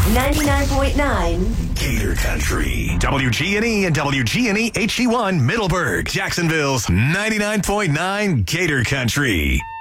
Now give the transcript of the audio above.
99.9 Gator Country. WGNE and WGNE HD1 Middleburg, Jacksonville's 99.9 Gator Country.